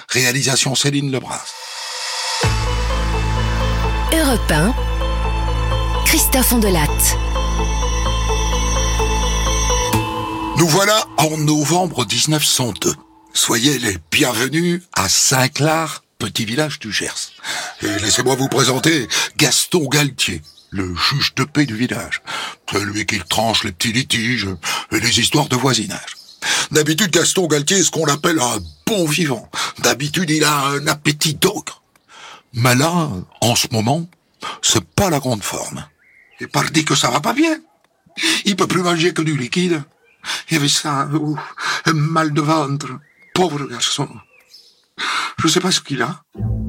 Réalisation Céline Lebras. Europe 1, Christophe Ondelatte. Nous voilà en novembre 1902. Soyez les bienvenus à Saint-Clar, petit village du Gers. Et laissez-moi vous présenter Gaston Galtier, le juge de paix du village. Celui qui tranche les petits litiges et les histoires de voisinage. D'habitude, Gaston Galtier est ce qu'on appelle un bon vivant. D'habitude, il a un appétit d'ogre. Mais là, en ce moment, c'est pas la grande forme. Et pardi que ça va pas bien. Il peut plus manger que du liquide. Il avait ça, un mal de ventre. Pauvre garçon. Je sais pas ce qu'il a.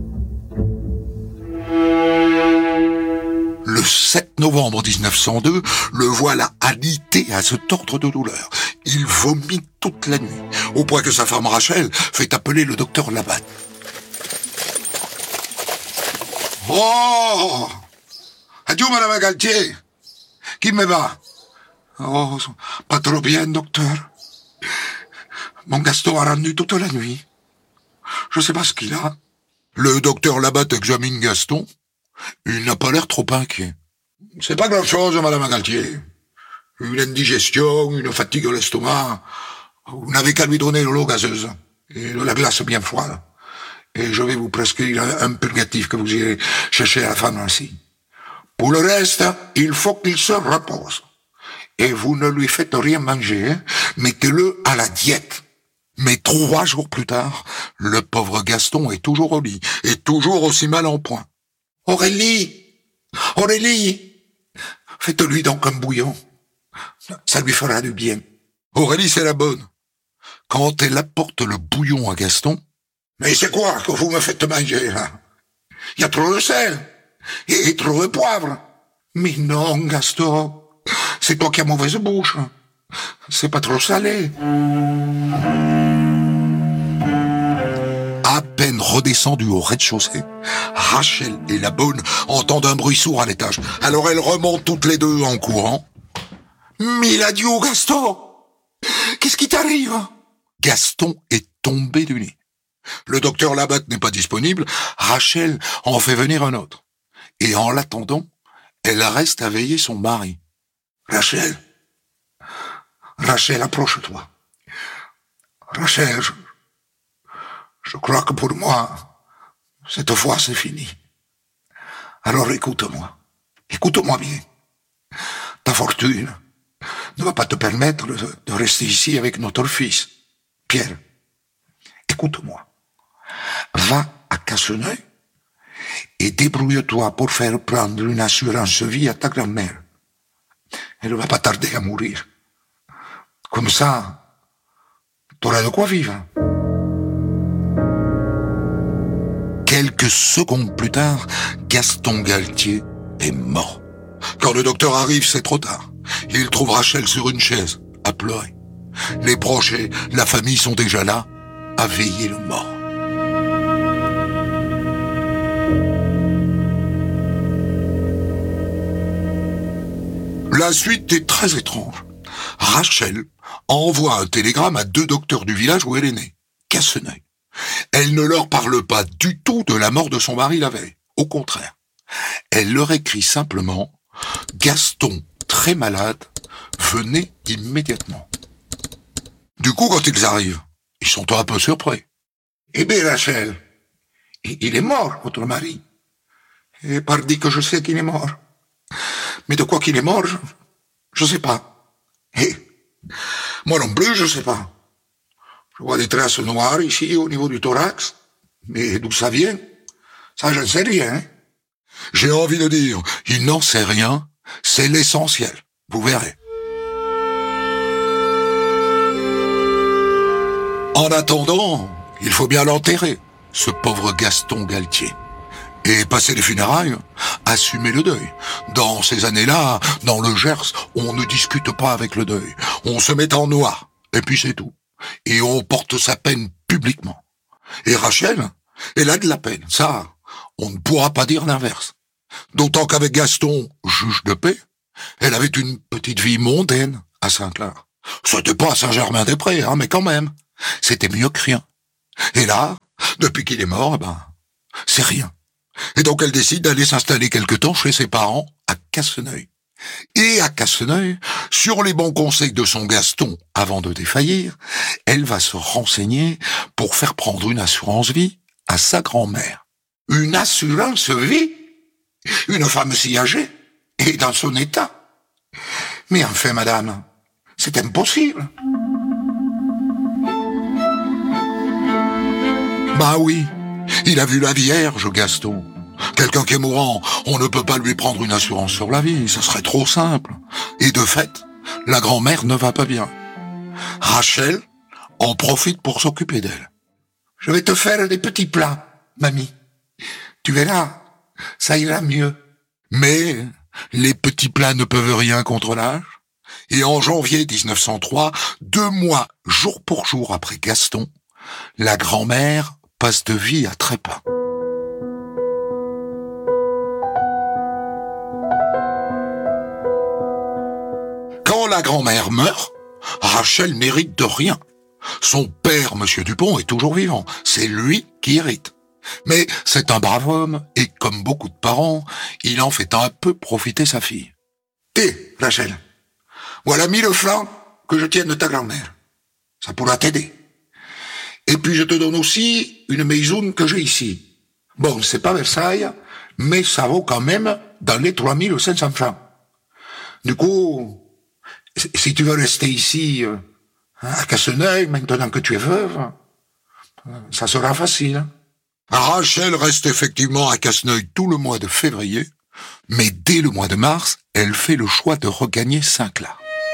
Le 7 novembre 1902, le voilà alité à se tordre de douleur. Il vomit toute la nuit, au point que sa femme Rachel fait appeler le docteur Labatte. Oh! Adieu, madame Galtier. Qui me va? Oh, pas trop bien, docteur. Mon Gaston a rendu toute la nuit. Je sais pas ce qu'il a. Le docteur Labatte examine Gaston. Il n'a pas l'air trop inquiet. C'est pas grand-chose, madame Galtier. Une indigestion, une fatigue à l'estomac. Vous n'avez qu'à lui donner de l'eau gazeuse et de la glace bien froide. Et je vais vous prescrire un purgatif que vous irez chercher à la pharmacie. Pour le reste, il faut qu'il se repose. Et vous ne lui faites rien manger, hein. Mettez-le à la diète. Mais 3 jours plus tard, le pauvre Gaston est toujours au lit, et toujours aussi mal en point. Aurélie! Aurélie! Faites-lui donc un bouillon. Ça lui fera du bien. Aurélie, c'est la bonne. Quand elle apporte le bouillon à Gaston, mais c'est quoi que vous me faites manger, là? Il y a trop de sel. Et trop de poivre. Mais non, Gaston. C'est toi qui as mauvaise bouche. C'est pas trop salé. À peine redescendu au rez-de-chaussée, Rachel et la bonne entendent un bruit sourd à l'étage. Alors elles remontent toutes les deux en courant. Mille adieux, Gaston! Qu'est-ce qui t'arrive? Gaston est tombé du lit. Le docteur Labatte n'est pas disponible, Rachel en fait venir un autre. Et en l'attendant, elle reste à veiller son mari. Rachel, approche-toi. Rachel, je crois que pour moi, cette fois c'est fini. Alors écoute-moi bien. Ta fortune ne va pas te permettre de rester ici avec notre fils. Pierre, écoute-moi. Va à Casseneuil et débrouille-toi pour faire prendre une assurance vie à ta grand-mère. Elle ne va pas tarder à mourir. Comme ça, t'auras de quoi vivre. Quelques secondes plus tard, Gaston Galtier est mort. Quand le docteur arrive, c'est trop tard. Il trouve Rachel sur une chaise, à pleurer. Les proches et la famille sont déjà là, à veiller le mort. La suite est très étrange. Rachel envoie un télégramme à 2 docteurs du village où elle est née, Casseneuil. Elle ne leur parle pas du tout de la mort de son mari la veille. Au contraire. Elle leur écrit simplement « Gaston, très malade, venez immédiatement ». Du coup, quand ils arrivent, ils sont un peu surpris. « Eh bien, Rachel, il est mort, votre mari. Et pardi que je sais qu'il est mort. Mais de quoi qu'il est mort, je sais pas. Et moi non plus, je sais pas. Je vois des traces noires ici au niveau du thorax. Mais d'où ça vient? Ça, je ne sais rien. Hein. J'ai envie de dire, il n'en sait rien, c'est l'essentiel. Vous verrez. En attendant, il faut bien l'enterrer, ce pauvre Gaston Galtier. Et passer les funérailles, assumer le deuil. Dans ces années-là, dans le Gers, on ne discute pas avec le deuil. On se met en noir, et puis c'est tout. Et on porte sa peine publiquement. Et Rachel, elle a de la peine, ça, on ne pourra pas dire l'inverse. D'autant qu'avec Gaston, juge de paix, elle avait une petite vie mondaine à Saint-Clar. C'était pas à Saint-Germain-des-Prés, hein, mais quand même, c'était mieux que rien. Et là, Depuis qu'il est mort, c'est rien. Et donc elle décide d'aller s'installer quelque temps chez ses parents à Casseneuil. Et à Casseneuil, sur les bons conseils de son Gaston avant de défaillir, elle va se renseigner pour faire prendre une assurance vie à sa grand-mère. Une assurance vie? Une femme si âgée et dans son état? Mais enfin, madame, c'est impossible. Bah oui, il a vu la Vierge, Gaston. Quelqu'un qui est mourant, on ne peut pas lui prendre une assurance sur la vie, ça serait trop simple. Et de fait, la grand-mère ne va pas bien. Rachel en profite pour s'occuper d'elle. Je vais te faire des petits plats, mamie. Tu verras, ça ira mieux. Mais les petits plats ne peuvent rien contre l'âge. Et en janvier 1903, 2 mois jour pour jour après Gaston, la grand-mère passe de vie à trépas. Quand la grand-mère meurt, Rachel n'hérite de rien. Son père, Monsieur Dupont, est toujours vivant. C'est lui qui hérite. Mais c'est un brave homme, et comme beaucoup de parents, il en fait un peu profiter sa fille. Té, Rachel, voilà 1000 francs que je tienne de ta grand-mère. Ça pourra t'aider. Et puis je te donne aussi une maison que j'ai ici. Bon, c'est pas Versailles, mais ça vaut quand même dans les 3500 francs. Du coup, si tu veux rester ici, à Casseneuil, maintenant que tu es veuve, ça sera facile. Rachel reste effectivement à Casseneuil tout le mois de février, mais dès le mois de mars, elle fait le choix de regagner Saint-Clar.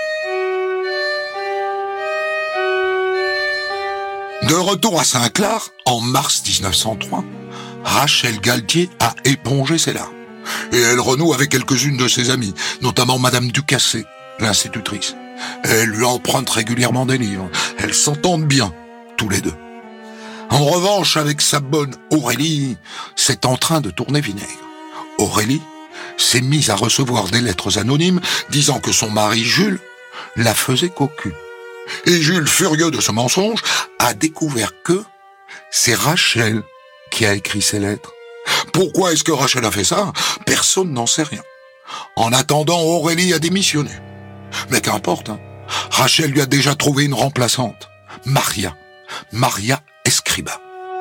De retour à Saint-Clar, en mars 1903, Rachel Galtier a épongé ses larmes. Et elle renoue avec quelques-unes de ses amies, notamment Madame Ducassé, l'institutrice. Elle lui emprunte régulièrement des livres. Elles s'entendent bien, tous les deux. En revanche, avec sa bonne Aurélie, c'est en train de tourner vinaigre. Aurélie s'est mise à recevoir des lettres anonymes disant que son mari Jules la faisait cocu. Et Jules, furieux de ce mensonge, a découvert que c'est Rachel qui a écrit ces lettres. Pourquoi est-ce que Rachel a fait ça? Personne n'en sait rien. En attendant, Aurélie a démissionné. Mais qu'importe, Rachel lui a déjà trouvé une remplaçante, Maria Escriba.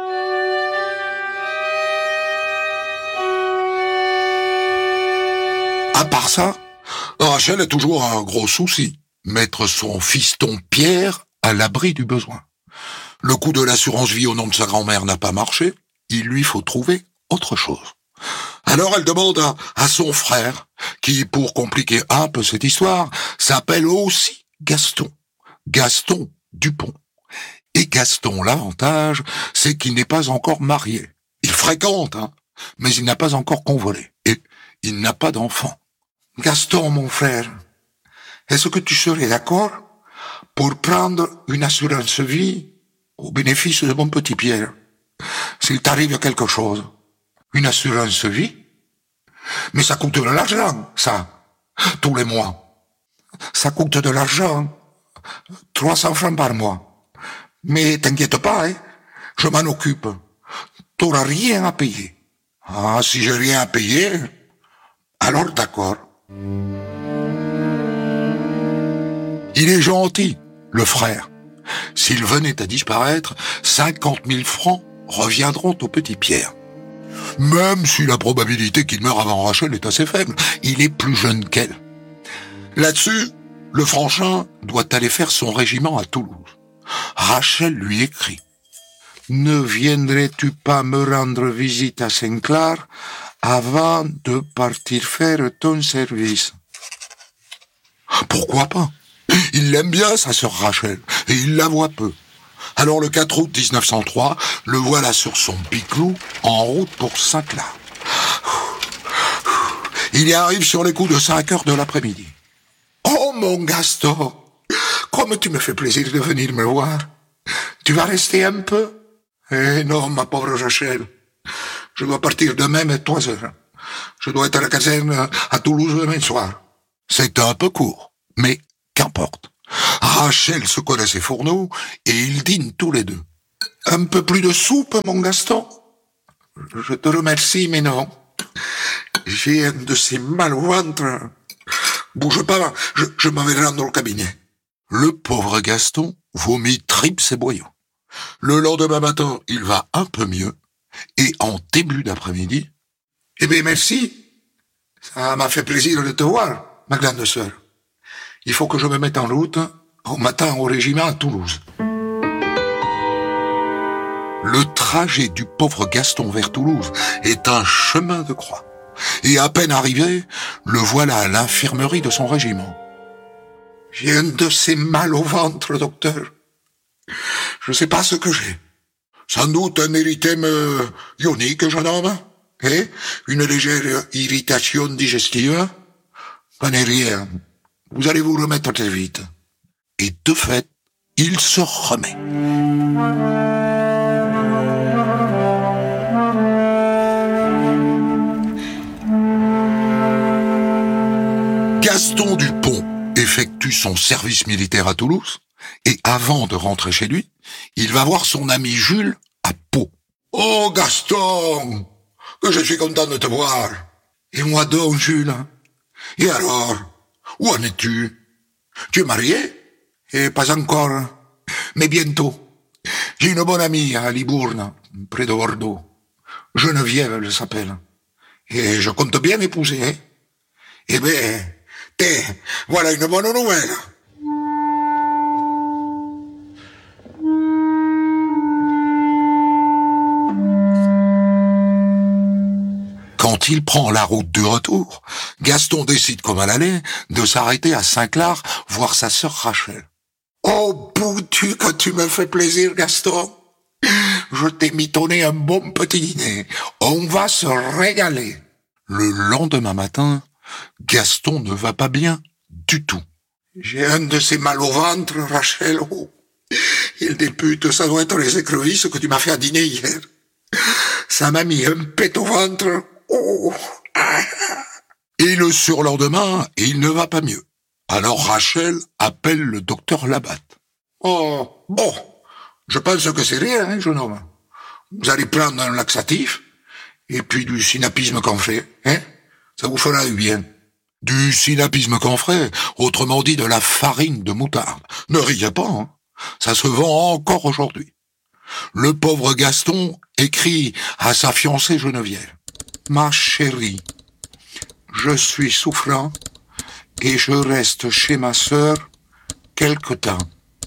À part ça, Rachel a toujours un gros souci, mettre son fiston Pierre à l'abri du besoin. Le coup de l'assurance vie au nom de sa grand-mère n'a pas marché, il lui faut trouver autre chose. Alors elle demande à son frère, qui, pour compliquer un peu cette histoire, s'appelle aussi Gaston Dupont. Et Gaston, l'avantage, c'est qu'il n'est pas encore marié. Il fréquente, mais il n'a pas encore convolé. Et il n'a pas d'enfant. Gaston, mon frère, est-ce que tu serais d'accord pour prendre une assurance vie au bénéfice de mon petit Pierre? S'il t'arrive quelque chose, une assurance vie? Mais ça coûte de l'argent, ça, tous les mois. Ça coûte de l'argent, 300 francs par mois. Mais t'inquiète pas, je m'en occupe. T'auras rien à payer. Ah, si j'ai rien à payer, alors d'accord. Il est gentil, le frère. S'il venait à disparaître, 50 000 francs reviendront au petit Pierre. Même si la probabilité qu'il meure avant Rachel est assez faible, il est plus jeune qu'elle. Là-dessus, le Franchin doit aller faire son régiment à Toulouse. Rachel lui écrit « Ne viendrais-tu pas me rendre visite à Saint-Clar avant de partir faire ton service ?» Pourquoi pas? Il l'aime bien, sa sœur Rachel, et il la voit peu. Alors le 4 août 1903, le voilà sur son biclou, en route pour Saint-Clar. Il y arrive sur les coups de 5 heures de l'après-midi. « Oh mon Gaston, comme tu me fais plaisir de venir me voir. Tu vas rester un peu? » « Eh non, ma pauvre Rachel, je dois partir demain à 3 heures. Je dois être à la caserne à Toulouse demain soir. » C'est un peu court, mais qu'importe. Rachel se colle à ses fourneaux et ils dînent tous les deux. Un peu plus de soupe, mon Gaston? Je te remercie, mais non. J'ai un de ces mal au ventre. Bouge pas, je m'en vais rendre au cabinet. Le pauvre Gaston vomit tripes et boyaux. Le lendemain matin, il va un peu mieux, et en début d'après-midi... Eh bien, merci. Ça m'a fait plaisir de te voir, ma grande sœur. Il faut que je me mette en route au matin au régiment à Toulouse. Le trajet du pauvre Gaston vers Toulouse est un chemin de croix. Et à peine arrivé, le voilà à l'infirmerie de son régiment. J'ai un de ces mal au ventre, docteur. Je sais pas ce que j'ai. Sans doute un érythème ionique, jeune homme. Et une légère irritation digestive. Prenez rien. Vous allez vous remettre très vite. Et de fait, il se remet. Gaston Dupont effectue son service militaire à Toulouse et avant de rentrer chez lui, il va voir son ami Jules à Pau. Oh Gaston, que je suis content de te voir. Et moi donc, Jules. Et alors, où en es-tu? Tu es marié? Et pas encore, mais bientôt. J'ai une bonne amie à Libourne, près de Bordeaux. Geneviève, elle s'appelle. Et je compte bien m'épouser, hein. Eh ben, voilà une bonne nouvelle. Quand il prend la route du retour, Gaston décide, comme à l'aller, de s'arrêter à Saint-Clar voir sa sœur Rachel. Oh, boutu, que tu me fais plaisir, Gaston. Je t'ai mitonné un bon petit dîner. On va se régaler. Le lendemain matin, Gaston ne va pas bien du tout. J'ai un de ces mal au ventre, Rachel. Oh. Il députe, ça doit être les écrevisses que tu m'as fait à dîner hier. Ça m'a mis un pet au ventre. Oh. Et le surlendemain, il ne va pas mieux. Alors Rachel appelle le docteur Labatte. Oh, bon, je pense que c'est rien, hein, jeune homme. Vous allez prendre un laxatif, et puis du synapisme camphré, hein. Ça vous fera du bien. Du synapisme camphré, autrement dit de la farine de moutarde. Ne riez pas, hein. Ça se vend encore aujourd'hui. Le pauvre Gaston écrit à sa fiancée Geneviève. Ma chérie, je suis souffrant et je reste chez ma sœur quelque temps.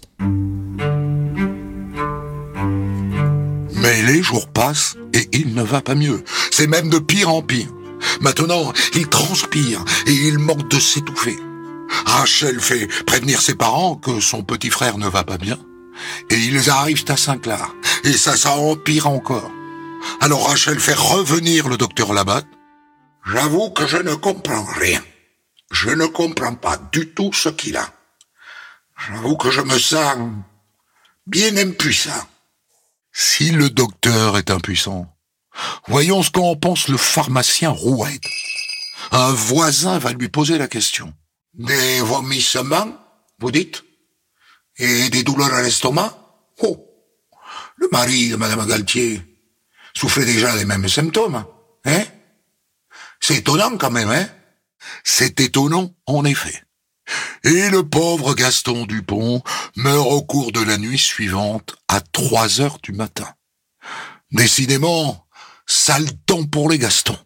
Mais les jours passent et il ne va pas mieux. C'est même de pire en pire. Maintenant, il transpire et il manque de s'étouffer. Rachel fait prévenir ses parents que son petit frère ne va pas bien. Et ils arrivent à Saint-Clar. Et ça empire encore. Alors Rachel fait revenir le docteur Labatte. J'avoue que je ne comprends rien. Je ne comprends pas du tout ce qu'il a. J'avoue que je me sens bien impuissant. Si le docteur est impuissant, voyons ce qu'en pense le pharmacien Rouet. Un voisin va lui poser la question. Des vomissements, vous dites? Et des douleurs à l'estomac? Oh, le mari de Madame Galtier souffrait déjà des mêmes symptômes, hein? C'est étonnant quand même, hein? C'est étonnant, en effet. Et le pauvre Gaston Dupont meurt au cours de la nuit suivante à 3 heures du matin. Décidément, sale temps pour les Gastons.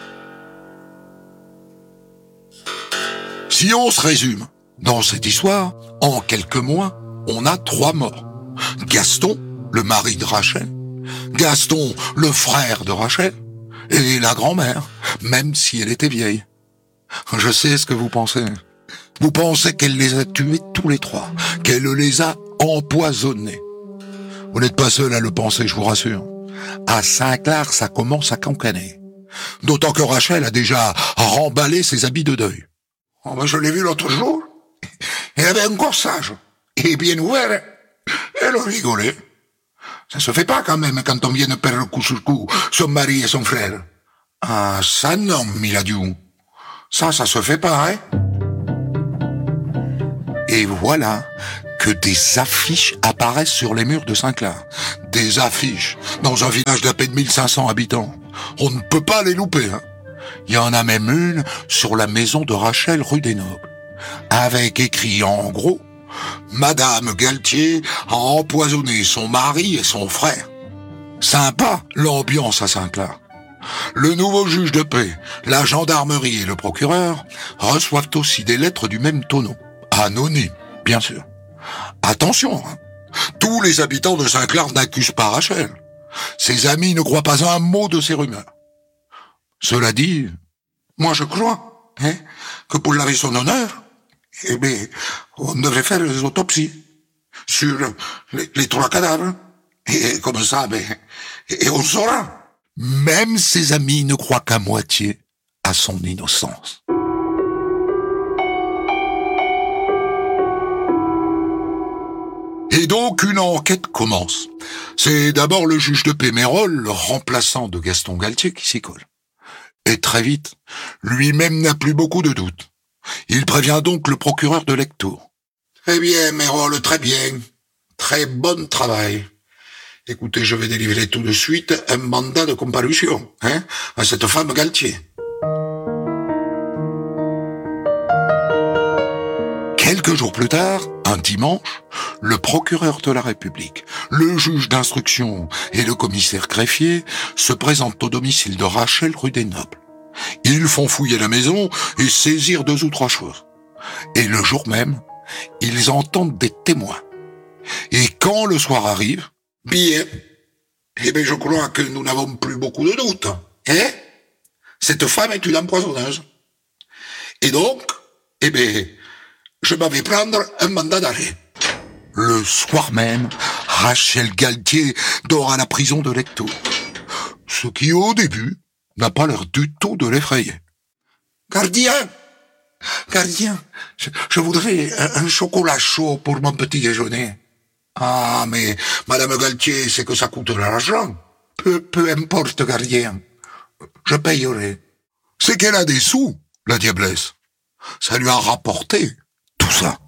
Si on se résume, dans cette histoire, en quelques mois, on a 3 morts. Gaston, le mari de Rachel, Gaston, le frère de Rachel, et la grand-mère, même si elle était vieille. Je sais ce que vous pensez. Vous pensez qu'elle les a tués tous les 3, qu'elle les a empoisonnés. Vous n'êtes pas seul à le penser, je vous rassure. À Saint-Clar, ça commence à cancaner. D'autant que Rachel a déjà remballé ses habits de deuil. Oh ben je l'ai vu l'autre jour. Elle avait un corsage. Et bien ouvert. Elle rigolait. Ça se fait pas quand même quand on vient de perdre coup sur coup son mari et son frère. Ah, ça non, Miladiou. Ça se fait pas, hein? Et voilà, que des affiches apparaissent sur les murs de Saint-Clar. Des affiches dans un village d'à peine 1500 habitants. On ne peut pas les louper, hein. Il y en a même une sur la maison de Rachel rue des Nobles, avec écrit en gros « Madame Galtier a empoisonné son mari et son frère ». Sympa l'ambiance à Saint-Clar. Le nouveau juge de paix, la gendarmerie et le procureur reçoivent aussi des lettres du même tonneau. Anonymes, bien sûr. Attention, hein. Tous les habitants de Saint-Clar n'accusent pas Rachel. Ses amis ne croient pas un mot de ces rumeurs. Cela dit, moi je crois que pour laver son honneur, on devrait faire des autopsies sur les 3 cadavres. Et comme ça, et on saura. Même ses amis ne croient qu'à moitié à son innocence. Et donc une enquête commence. C'est d'abord le juge de paix Mérol, le remplaçant de Gaston Galtier, qui s'y colle. Et très vite, lui-même n'a plus beaucoup de doutes. Il prévient donc le procureur de Lectoure. Très bien, Mérol, très bien. Très bon travail. Écoutez, je vais délivrer tout de suite un mandat de comparution, à cette femme Galtier. Quelques jours plus tard, un dimanche, le procureur de la République, le juge d'instruction et le commissaire greffier se présentent au domicile de Rachel rue des Nobles. Ils font fouiller la maison et saisir 2 ou 3 choses. Et le jour même, ils entendent des témoins. Et quand le soir arrive, bien, je crois que nous n'avons plus beaucoup de doutes. Cette femme est une empoisonneuse. Et donc, je m'en vais prendre un mandat d'arrêt. Le soir même, Rachel Galtier dort à la prison de Lectoure. Ce qui, au début, n'a pas l'air du tout de l'effrayer. Gardien, je voudrais un chocolat chaud pour mon petit déjeuner. Ah, mais Madame Galtier, c'est que ça coûte de l'argent. Peu importe, gardien. Je payerai. C'est qu'elle a des sous, la diablesse. Ça lui a rapporté tout ça.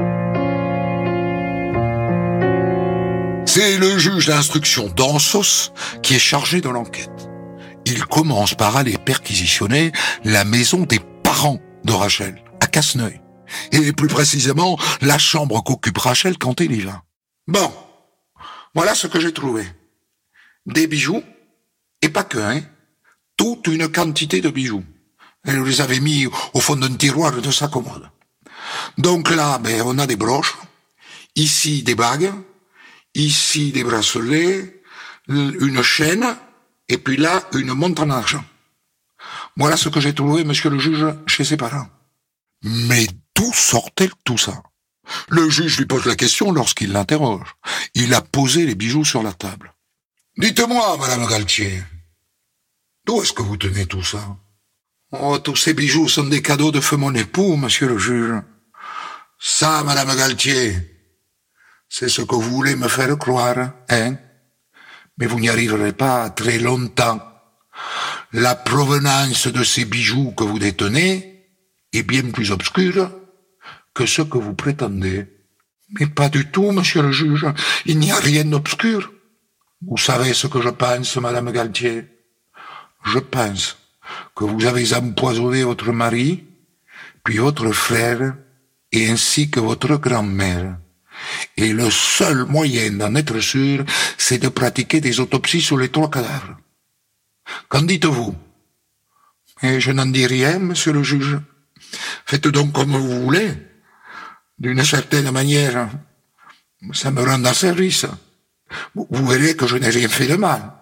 C'est le juge d'instruction d'Ansos qui est chargé de l'enquête. Il commence par aller perquisitionner la maison des parents de Rachel, à Casseneuil. Et plus précisément, la chambre qu'occupe Rachel quand elle y va. Bon, voilà ce que j'ai trouvé. Des bijoux, et pas que, toute une quantité de bijoux. Elle les avait mis au fond d'un tiroir de sa commode. Donc là, on a des broches, ici des bagues, ici des bracelets, une chaîne, et puis là, une montre en argent. Voilà ce que j'ai trouvé, monsieur le juge, chez ses parents. Mais d'où sortait tout ça? Le juge lui pose la question lorsqu'il l'interroge. Il a posé les bijoux sur la table. Dites-moi, Madame Galtier, d'où est-ce que vous tenez tout ça? Oh, tous ces bijoux sont des cadeaux de feu mon époux, monsieur le juge. Ça, Madame Galtier, c'est ce que vous voulez me faire croire, Mais vous n'y arriverez pas très longtemps. La provenance de ces bijoux que vous détenez est bien plus obscure que ce que vous prétendez. Mais pas du tout, monsieur le juge. Il n'y a rien d'obscur. Vous savez ce que je pense, Madame Galtier? Je pense que vous avez empoisonné votre mari, puis votre frère, et ainsi que votre grand-mère. Et le seul moyen d'en être sûr, c'est de pratiquer des autopsies sur les 3 cadavres. Qu'en dites-vous? Et je n'en dis rien, monsieur le juge. Faites donc comme vous voulez. D'une certaine manière, ça me rend un service. Vous verrez que je n'ai rien fait de mal.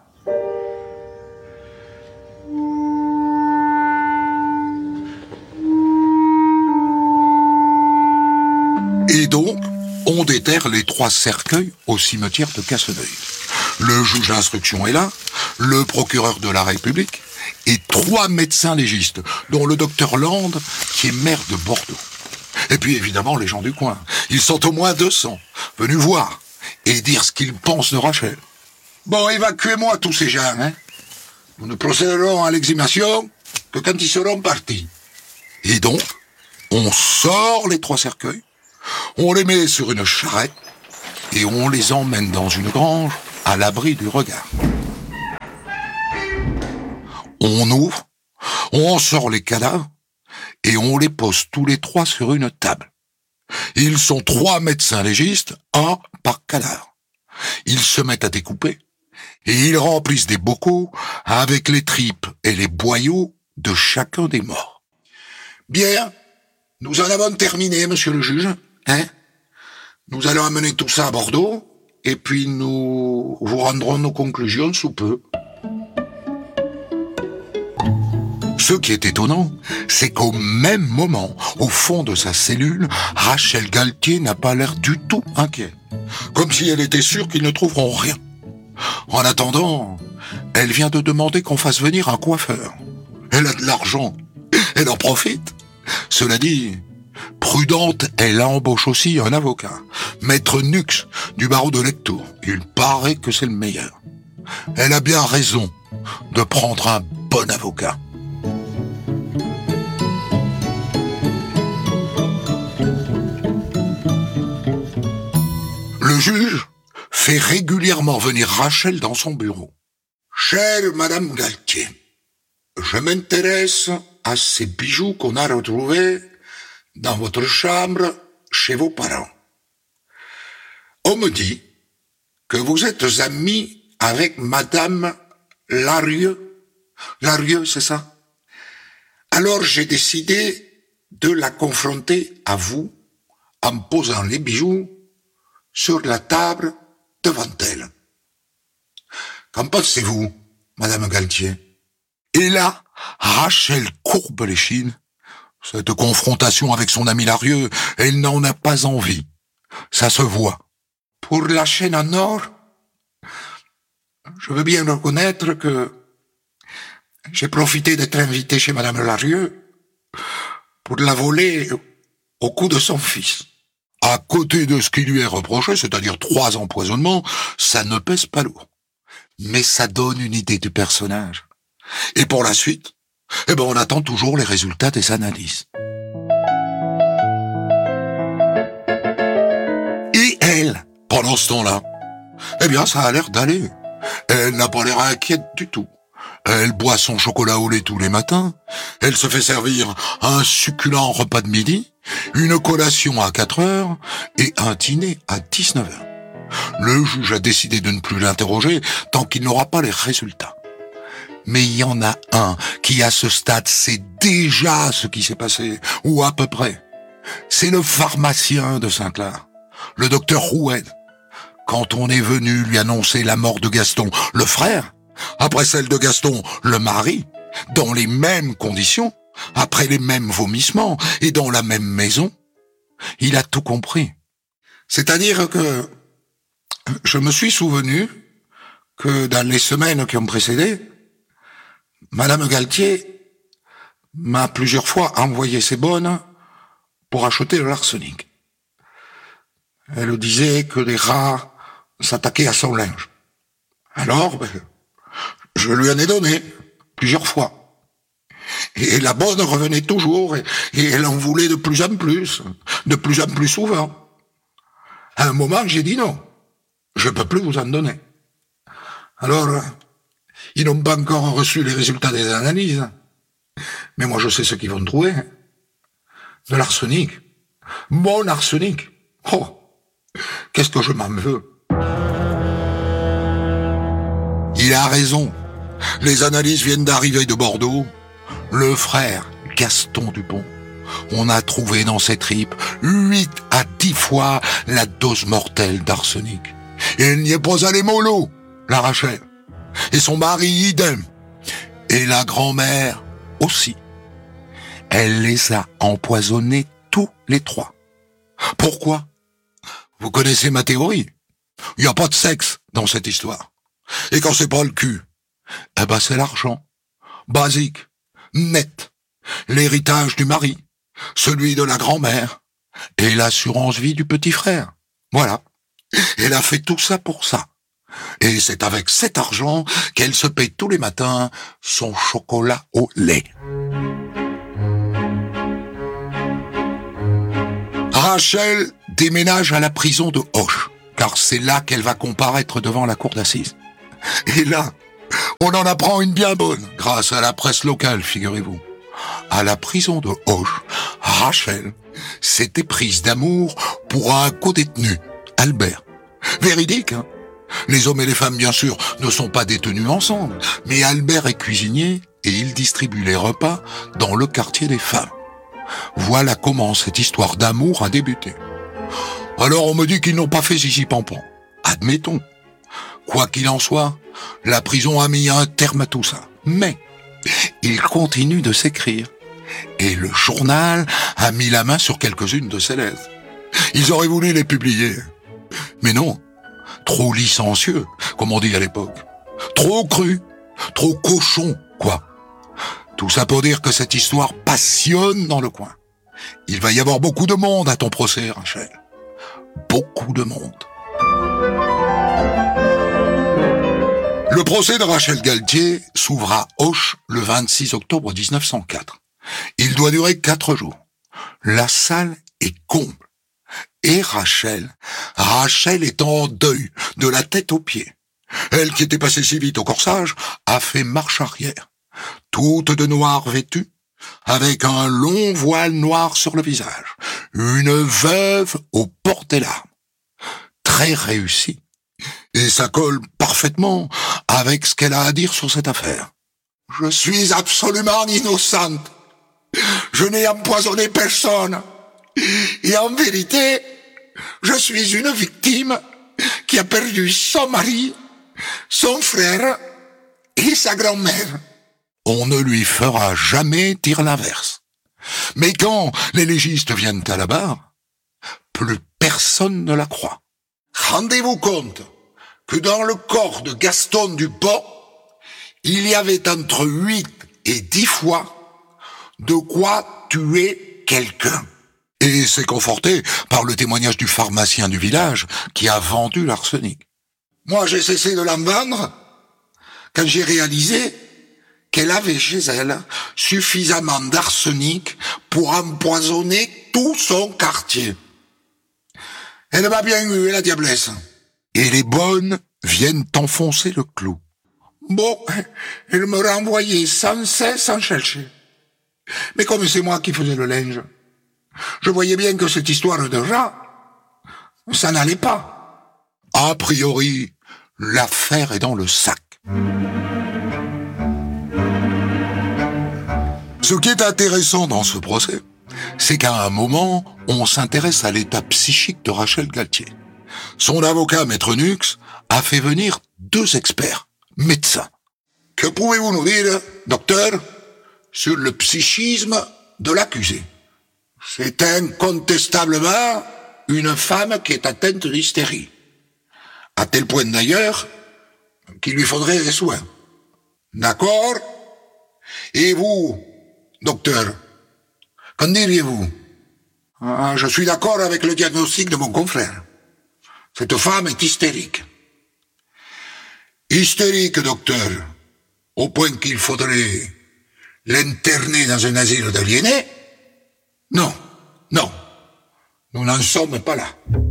Et donc, on déterre les 3 cercueils au cimetière de Casseneuil. Le juge d'instruction est là, le procureur de la République, et 3 médecins légistes, dont le docteur Land, qui est maire de Bordeaux. Et puis évidemment les gens du coin. Ils sont au moins 200, venus voir et dire ce qu'ils pensent de Rachel. Bon, évacuez-moi tous ces gens, Nous ne procéderons à l'exhumation que quand ils seront partis. Et donc, on sort les 3 cercueils, On les met sur une charrette et on les emmène dans une grange à l'abri du regard. On ouvre, on sort les cadavres et on les pose tous les trois sur une table. Ils sont 3 médecins légistes, un par cadavre. Ils se mettent à découper et ils remplissent des bocaux avec les tripes et les boyaux de chacun des morts. Bien, nous en avons terminé, monsieur le juge. Nous allons amener tout ça à Bordeaux et puis nous vous rendrons nos conclusions sous peu. Ce qui est étonnant, c'est qu'au même moment, au fond de sa cellule, Rachel Galtier n'a pas l'air du tout inquiète. Comme si elle était sûre qu'ils ne trouveront rien. En attendant, elle vient de demander qu'on fasse venir un coiffeur. Elle a de l'argent, elle en profite. Cela dit, prudente, elle embauche aussi un avocat, Maître Nux, du barreau de Lectoure. Il paraît que c'est le meilleur. Elle a bien raison de prendre un bon avocat. Le juge fait régulièrement venir Rachel dans son bureau. « Chère Madame Galtier, je m'intéresse à ces bijoux qu'on a retrouvés dans votre chambre chez vos parents. On me dit que vous êtes amie avec Madame Larieux. Larieux, c'est ça? Alors j'ai décidé de la confronter à vous en posant les bijoux sur la table devant elle. Qu'en pensez-vous, Madame Galtier? » Et là, Rachel courbe l'échine. Cette confrontation avec son ami Larieux, elle n'en a pas envie. Ça se voit. Pour la chaîne en or, je veux bien reconnaître que j'ai profité d'être invité chez Madame Larieux pour la voler au cou de son fils. À côté de ce qui lui est reproché, c'est-à-dire 3 empoisonnements, ça ne pèse pas lourd. Mais ça donne une idée du personnage. Et pour la suite, on attend toujours les résultats des analyses. Et elle, pendant ce temps-là, ça a l'air d'aller. Elle n'a pas l'air inquiète du tout. Elle boit son chocolat au lait tous les matins. Elle se fait servir un succulent repas de midi, une collation à 4 heures et un dîner à 19 heures. Le juge a décidé de ne plus l'interroger tant qu'il n'aura pas les résultats. Mais il y en a un qui, à ce stade, sait déjà ce qui s'est passé, ou à peu près. C'est le pharmacien de Saint-Clar, le docteur Roued. Quand on est venu lui annoncer la mort de Gaston, le frère, après celle de Gaston, le mari, dans les mêmes conditions, après les mêmes vomissements et dans la même maison, il a tout compris. C'est-à-dire que je me suis souvenu que dans les semaines qui ont précédé, Madame Galtier m'a plusieurs fois envoyé ses bonnes pour acheter de l'arsenic. Elle disait que les rats s'attaquaient à son linge. Alors, je lui en ai donné plusieurs fois. Et la bonne revenait toujours, et elle en voulait de plus en plus souvent. À un moment, j'ai dit non, je peux plus vous en donner. Alors, ils n'ont pas encore reçu les résultats des analyses. Mais moi, je sais ce qu'ils vont trouver. De l'arsenic. Mon arsenic. Oh, qu'est-ce que je m'en veux. Il a raison. Les analyses viennent d'arriver de Bordeaux. Le frère Gaston Dupont, on a trouvé dans ses tripes 8 à 10 fois la dose mortelle d'arsenic. Et elle n'y est pas allée mollo, la Rachel. Et son mari, idem. Et la grand-mère aussi. Elle les a empoisonnés tous les 3. Pourquoi? Vous connaissez ma théorie. Il n'y a pas de sexe dans cette histoire. Et quand c'est pas le cul, c'est l'argent. Basique. Net. L'héritage du mari. Celui de la grand-mère. Et l'assurance vie du petit frère. Voilà. Elle a fait tout ça pour ça. Et c'est avec cet argent qu'elle se paye tous les matins son chocolat au lait. Rachel déménage à la prison de Auch, car c'est là qu'elle va comparaître devant la cour d'assises. Et là, on en apprend une bien bonne, grâce à la presse locale, figurez-vous. À la prison de Auch, Rachel s'était prise d'amour pour un co-détenu, Albert. Véridique, hein? Les hommes et les femmes, bien sûr, ne sont pas détenus ensemble, mais Albert est cuisinier et il distribue les repas dans le quartier des femmes. Voilà comment cette histoire d'amour a débuté. Alors on me dit qu'ils n'ont pas fait zizi pampan. Admettons. Quoi qu'il en soit, la prison a mis un terme à tout ça. Mais ils continuent de s'écrire. Et le journal a mis la main sur quelques-unes de ces lettres. Ils auraient voulu les publier. Mais non. Trop licencieux, comme on dit à l'époque. Trop cru. Trop cochon, quoi. Tout ça pour dire que cette histoire passionne dans le coin. Il va y avoir beaucoup de monde à ton procès, Rachel. Beaucoup de monde. Le procès de Rachel Galtier s'ouvre à Auch le 26 octobre 1904. Il doit durer 4 jours. La salle est comble. Et Rachel est en deuil, de la tête aux pieds. Elle qui était passée si vite au corsage, a fait marche arrière. Toute de noir vêtue, avec un long voile noir sur le visage. Une veuve au port des larmes. Très réussie. Et ça colle parfaitement avec ce qu'elle a à dire sur cette affaire. Je suis absolument innocente. Je n'ai empoisonné personne. Et en vérité, je suis une victime qui a perdu son mari, son frère et sa grand-mère. On ne lui fera jamais dire l'inverse. Mais quand les légistes viennent à la barre, plus personne ne la croit. Rendez-vous compte que dans le corps de Gaston Dupont, il y avait entre 8 et 10 fois de quoi tuer quelqu'un. Et c'est conforté par le témoignage du pharmacien du village qui a vendu l'arsenic. Moi, j'ai cessé de l'en vendre quand j'ai réalisé qu'elle avait chez elle suffisamment d'arsenic pour empoisonner tout son quartier. Elle m'a bien eu, la diablesse. Et les bonnes viennent enfoncer le clou. Bon, elle me renvoyait sans cesse en chercher. Mais comme c'est moi qui faisais le linge, je voyais bien que cette histoire de rat, ça n'allait pas. A priori, l'affaire est dans le sac. Ce qui est intéressant dans ce procès, c'est qu'à un moment, on s'intéresse à l'état psychique de Rachel Galtier. Son avocat, Maître Nux, a fait venir 2 experts, médecins. Que pouvez-vous nous dire, docteur, sur le psychisme de l'accusé? C'est incontestablement une femme qui est atteinte d'hystérie. À tel point d'ailleurs qu'il lui faudrait des soins. D'accord? Et vous, docteur, qu'en diriez-vous? Je suis d'accord avec le diagnostic de mon confrère. Cette femme est hystérique. Hystérique, docteur, au point qu'il faudrait l'interner dans un asile d'aliénés? Non, nous n'en sommes pas là.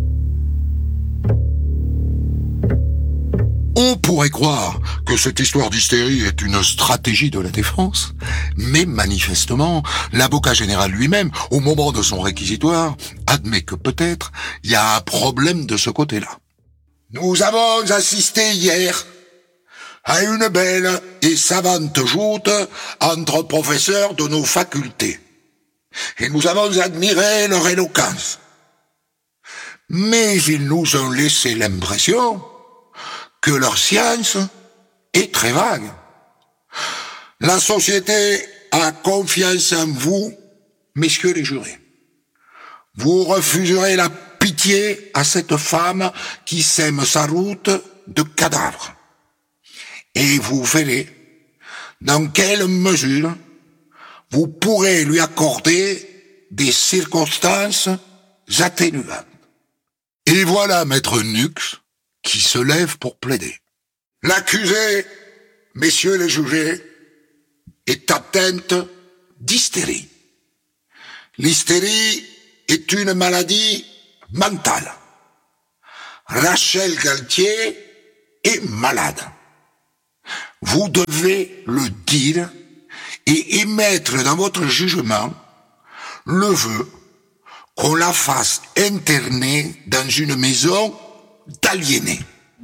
On pourrait croire que cette histoire d'hystérie est une stratégie de la défense, mais manifestement, l'avocat général lui-même, au moment de son réquisitoire, admet que peut-être il y a un problème de ce côté-là. Nous avons assisté hier à une belle et savante joute entre professeurs de nos facultés, et nous avons admiré leur éloquence. Mais ils nous ont laissé l'impression que leur science est très vague. La société a confiance en vous, messieurs les jurés. Vous refuserez la pitié à cette femme qui sème sa route de cadavres. Et vous verrez dans quelle mesure vous pourrez lui accorder des circonstances atténuantes. Et voilà Maître Nux qui se lève pour plaider. L'accusé, messieurs les jugés, est atteinte d'hystérie. L'hystérie est une maladie mentale. Rachel Galtier est malade. Vous devez le dire et émettre dans votre jugement le vœu qu'on la fasse interner dans une maison d'aliénés.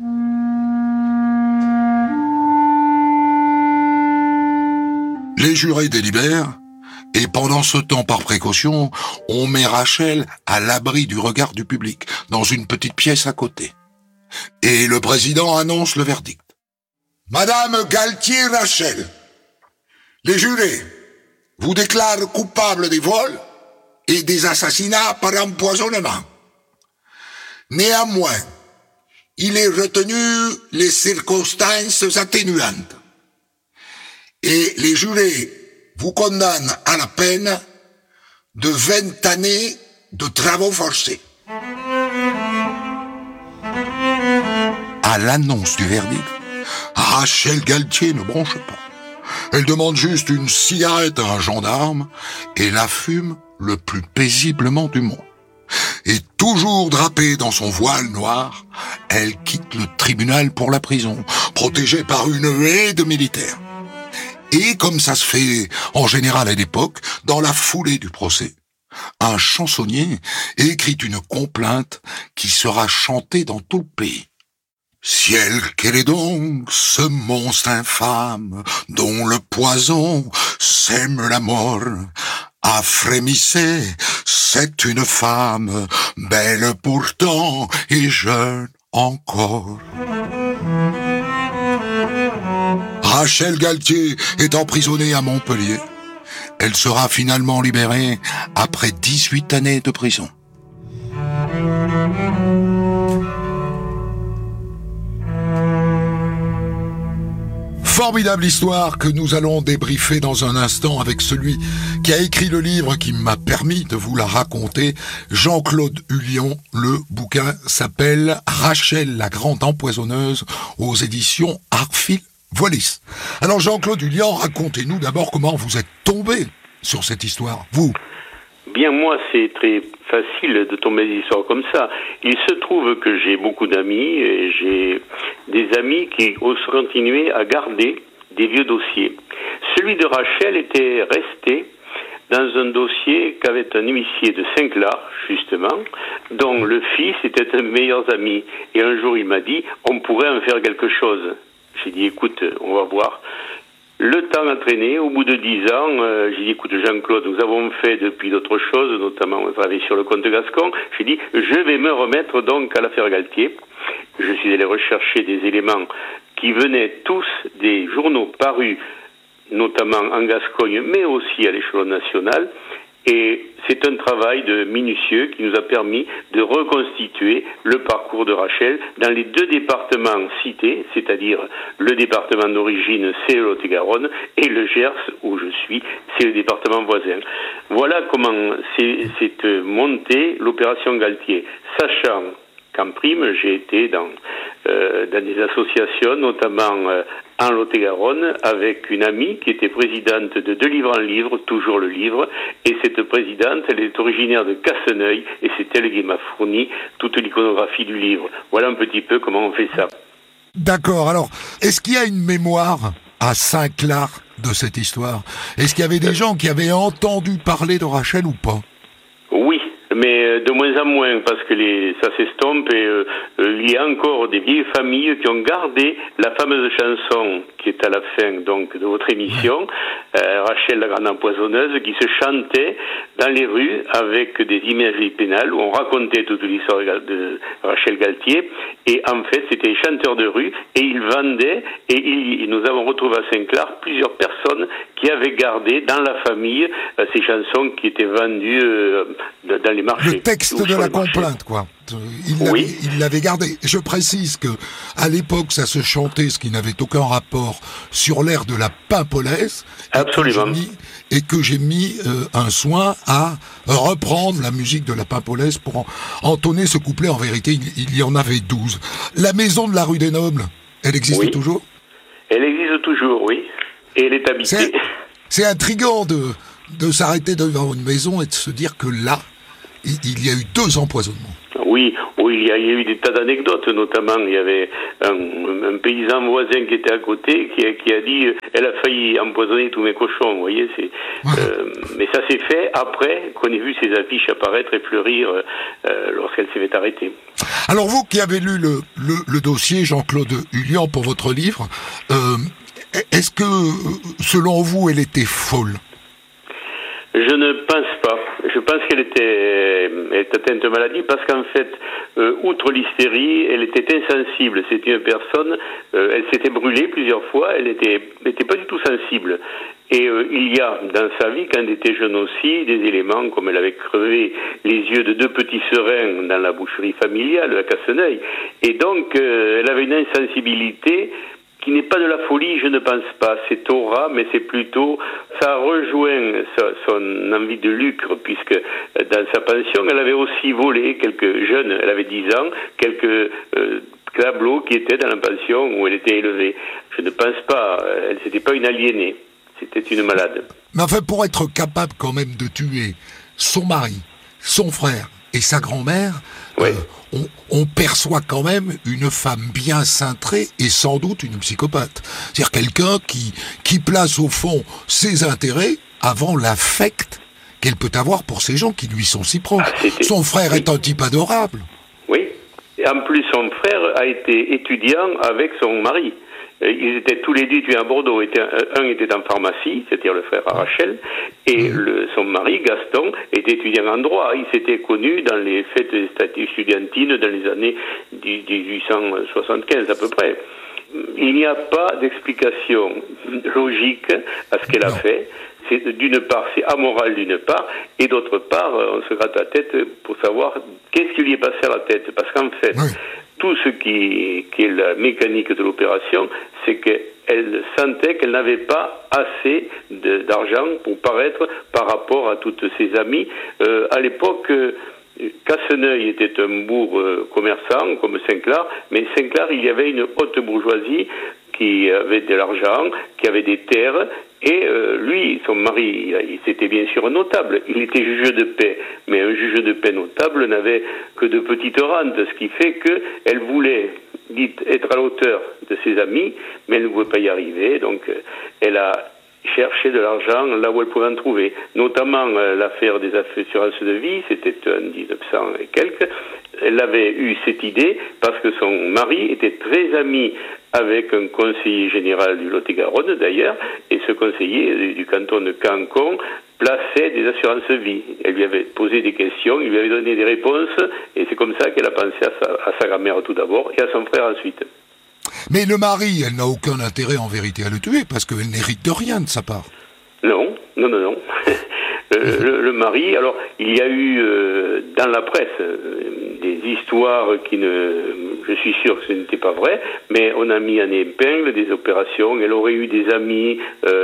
Les jurés délibèrent, et pendant ce temps, par précaution, on met Rachel à l'abri du regard du public, dans une petite pièce à côté. Et le président annonce le verdict. Madame Galtier Rachel, les jurés vous déclarent coupable des vols et des assassinats par empoisonnement. Néanmoins, il est retenu les circonstances atténuantes. Et les jurés vous condamnent à la peine de 20 années de travaux forcés. À l'annonce du verdict, Rachel Galtier ne bronche pas. Elle demande juste une cigarette à un gendarme et la fume le plus paisiblement du monde. Et toujours drapée dans son voile noir, elle quitte le tribunal pour la prison, protégée par une haie de militaires. Et comme ça se fait en général à l'époque, dans la foulée du procès, un chansonnier écrit une complainte qui sera chantée dans tout le pays. Ciel, quel est donc ce monstre infâme dont le poison sème la mort? Ah, frémissez, c'est une femme, belle pourtant et jeune encore. Rachel Galtier est emprisonnée à Montpellier. Elle sera finalement libérée après 18 années de prison. Formidable histoire que nous allons débriefer dans un instant avec celui qui a écrit le livre qui m'a permis de vous la raconter, Jean-Claude Hullion. Le bouquin s'appelle Rachel la grande empoisonneuse aux éditions Arfil Wallis. Alors Jean-Claude Hullion, racontez-nous d'abord comment vous êtes tombé sur cette histoire, vous. Bien, moi, c'est très facile de tomber des histoires comme ça. Il se trouve que j'ai beaucoup d'amis, et j'ai des amis qui ont continué à garder des vieux dossiers. Celui de Rachel était resté dans un dossier qu'avait un huissier de Saint-Clar, justement, dont le fils était un de mes meilleurs amis. Et un jour, il m'a dit, on pourrait en faire quelque chose. J'ai dit, écoute, on va voir. Le temps a traîné. Au bout de 10 ans, j'ai dit, écoute, Jean-Claude, nous avons fait depuis d'autres choses, notamment on a travaillé sur le comte Gascon. J'ai dit, je vais me remettre donc à l'affaire Galtier. Je suis allé rechercher des éléments qui venaient tous des journaux parus, notamment en Gascogne, mais aussi à l'échelon national. Et c'est un travail minutieux qui nous a permis de reconstituer le parcours de Rachel dans les deux départements cités, c'est-à-dire le département d'origine, c'est le Lot-et-Garonne, et le Gers, où je suis, c'est le département voisin. Voilà comment s'est montée l'opération Galtier, sachant qu'en prime, j'ai été dans des associations, notamment en Lot-et-Garonne, avec une amie qui était présidente de De Livre en Livre, toujours le livre, et cette présidente, elle est originaire de Casseneuil, et c'est elle qui m'a fourni toute l'iconographie du livre. Voilà un petit peu comment on fait ça. D'accord, alors, est-ce qu'il y a une mémoire à Saint-Clar de cette histoire? Est-ce qu'il y avait des gens qui avaient entendu parler de Rachel ou pas? Oui, mais de moins en moins, parce que ça s'estompe et il y a encore des vieilles familles qui ont gardé la fameuse chanson qui est à la fin donc de votre émission, Rachel la grande empoisonneuse, qui se chantait dans les rues avec des imageries pénales où on racontait toute l'histoire de Rachel Galtier, et en fait c'était les chanteurs de rue et ils vendaient, et nous avons retrouvé à Saint-Clar plusieurs personnes qui avaient gardé dans la famille ces chansons qui étaient vendues dans les marchés. Le texte de la complainte, quoi. Il l'avait gardé. Je précise que à l'époque, ça se chantait, ce qui n'avait aucun rapport, sur l'air de la Pimpolaise. Absolument. Et que j'ai mis un soin à reprendre la musique de la Pimpolaise pour entonner ce couplet. En vérité, il y en avait 12. La maison de la rue des Nobles, elle existe toujours? Elle existe toujours, oui. Et elle est habitée. C'est intriguant de s'arrêter devant une maison et de se dire que là, il y a eu 2 empoisonnements. Oui, il y a eu des tas d'anecdotes, notamment il y avait un paysan voisin qui était à côté qui a dit elle a failli empoisonner tous mes cochons, vous voyez, mais ça s'est fait après qu'on ait vu ces affiches apparaître et fleurir lorsqu'elle s'est fait arrêter. Alors vous qui avez lu le dossier, Jean-Claude Hullian, pour votre livre, est-ce que selon vous elle était folle? Je ne pense pas. Je pense qu'elle était atteinte de maladie parce qu'en fait, outre l'hystérie, elle était insensible. C'était une personne, elle s'était brûlée plusieurs fois, elle n'était pas du tout sensible. Et il y a dans sa vie, quand elle était jeune aussi, des éléments comme elle avait crevé les yeux de 2 petits serins dans la boucherie familiale à Casseneuil. Et donc, elle avait une insensibilité qui n'est pas de la folie, je ne pense pas. C'est aura, mais c'est plutôt... Ça rejoint son envie de lucre, puisque dans sa pension, elle avait aussi volé quelques jeunes, elle avait 10 ans, quelques tableaux qui étaient dans la pension où elle était élevée. Je ne pense pas, elle n'était pas une aliénée, c'était une malade. Mais enfin, pour être capable quand même de tuer son mari, son frère et sa grand-mère, ouais. On perçoit quand même une femme bien cintrée et sans doute une psychopathe. C'est-à-dire quelqu'un qui place au fond ses intérêts avant l'affect qu'elle peut avoir pour ces gens qui lui sont si proches. Son frère est un type adorable. Oui, et en plus son frère a été étudiant avec son mari. Ils étaient tous les deux étudiants à Bordeaux. Un était en pharmacie, c'est-à-dire le frère Rachel, et son mari, Gaston, était étudiant en droit. Ils s'étaient connus dans les fêtes estudiantines dans les années 1875 à peu près. Il n'y a pas d'explication logique à ce qu'elle a fait. D'une part, c'est amoral d'une part, et d'autre part, on se gratte la tête pour savoir qu'est-ce qui lui est passé à la tête. Parce qu'en fait, tout ce qui est la mécanique de l'opération, c'est qu'elle sentait qu'elle n'avait pas assez d'argent pour paraître par rapport à toutes ses amies. À l'époque, Casseneuil était un bourg commerçant comme Saint-Clar, mais Saint-Clar, il y avait une haute bourgeoisie qui avait de l'argent, qui avait des terres, et lui, son mari, c'était bien sûr un notable, il était juge de paix, mais un juge de paix notable n'avait que de petites rentes, ce qui fait qu'elle voulait être à la hauteur de ses amis, mais elle ne pouvait pas y arriver, donc elle a cherché de l'argent là où elle pouvait en trouver, notamment l'affaire des assurances de vie, c'était en 1900 et quelques. Elle avait eu cette idée parce que son mari était très ami avec un conseiller général du Lot-et-Garonne d'ailleurs, et ce conseiller du canton de Cancon plaçait des assurances vie. Elle lui avait posé des questions, il lui avait donné des réponses, et c'est comme ça qu'elle a pensé à sa grand-mère tout d'abord, et à son frère ensuite. Mais le mari, elle n'a aucun intérêt en vérité à le tuer, parce qu'elle n'hérite de rien de sa part. Non. Le mari, alors il y a eu dans la presse des histoires je suis sûr que ce n'était pas vrai, mais on a mis en épingle des opérations, elle aurait eu des amis,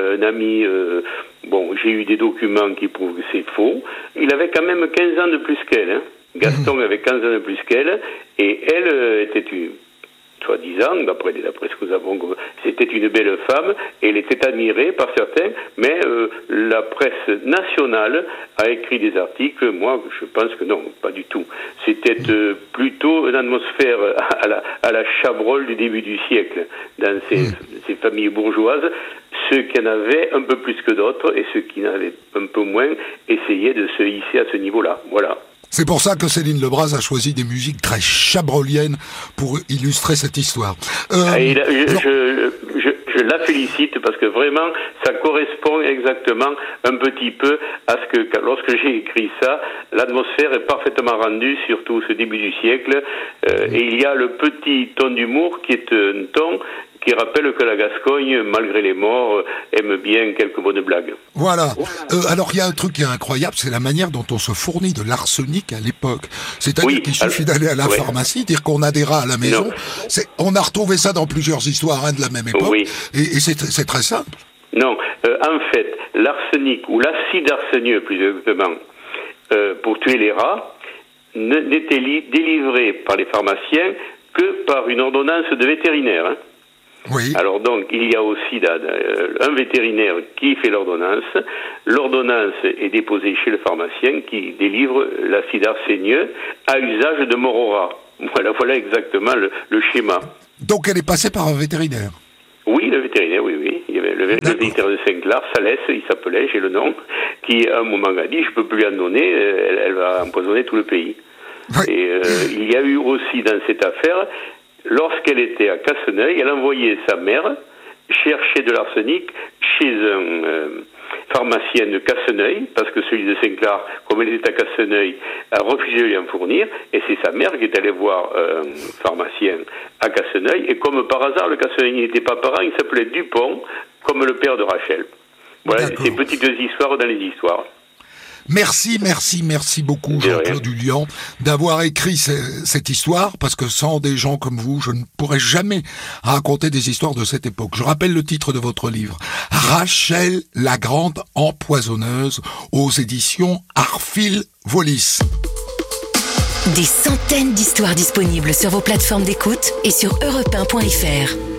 j'ai eu des documents qui prouvent que c'est faux. Il avait quand même 15 ans de plus qu'elle, hein. Gaston avait 15 ans de plus qu'elle, et elle était soi-disant, d'après ce que nous avons, c'était une belle femme, et elle était admirée par certains, mais la presse nationale a écrit des articles, moi je pense que non, pas du tout. C'était plutôt une atmosphère à la Chabrol du début du siècle, dans ces familles bourgeoises. Ceux qui en avaient un peu plus que d'autres, et ceux qui en avaient un peu moins, essayaient de se hisser à ce niveau-là, voilà. C'est pour ça que Céline Lebras a choisi des musiques très chabroliennes pour illustrer cette histoire. Je la félicite parce que vraiment, ça correspond exactement un petit peu à ce que, lorsque j'ai écrit ça, l'atmosphère est parfaitement rendue, surtout ce début du siècle, et il y a le petit ton d'humour qui est un ton qui rappelle que la Gascogne, malgré les morts, aime bien quelques bonnes blagues. Voilà. Alors, il y a un truc qui est incroyable, c'est la manière dont on se fournit de l'arsenic à l'époque. C'est-à-dire qu'il suffit d'aller à la pharmacie, dire qu'on a des rats à la maison. On a retrouvé ça dans plusieurs histoires de la même époque. Oui. Et c'est très simple. Non. En fait, l'arsenic, ou l'acide arsenieux, plus exactement, pour tuer les rats, n'était délivré par les pharmaciens que par une ordonnance de vétérinaire, hein. Oui. Alors donc, il y a aussi un vétérinaire qui fait l'ordonnance. L'ordonnance est déposée chez le pharmacien qui délivre l'acide arsénieux à usage de Morora. Voilà exactement le schéma. Donc elle est passée par un vétérinaire. Oui, le vétérinaire, oui. Il y avait le vétérinaire de Saint-Clar, Salès, il s'appelait, j'ai le nom, qui à un moment a dit, je peux plus lui en donner, elle va empoisonner tout le pays. Oui. Et il y a eu aussi dans cette affaire, lorsqu'elle était à Casseneuil, elle envoyait sa mère chercher de l'arsenic chez un pharmacien de Casseneuil, parce que celui de Saint-Clar, comme elle était à Casseneuil, a refusé de lui en fournir, et c'est sa mère qui est allée voir un pharmacien à Casseneuil, et comme par hasard, le Casseneuil n'était pas parent, il s'appelait Dupont, comme le père de Rachel. Voilà, ces petites histoires dans les histoires. Merci beaucoup Jean-Claude Hullian d'avoir écrit cette histoire, parce que sans des gens comme vous, je ne pourrais jamais raconter des histoires de cette époque. Je rappelle le titre de votre livre, Rachel la grande empoisonneuse, aux éditions Arfil Wallis. Des centaines d'histoires disponibles sur vos plateformes d'écoute et sur europe1.fr.